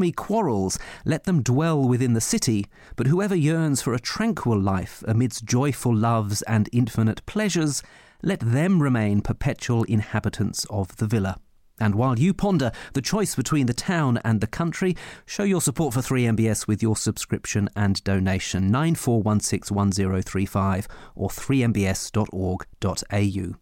me quarrels, let them dwell within the city, but whoever yearns for a tranquil life amidst joyful loves and infinite pleasures, let them remain perpetual inhabitants of the villa. And while you ponder the choice between the town and the country, show your support for 3MBS with your subscription and donation. 94161035 or 3mbs.org.au.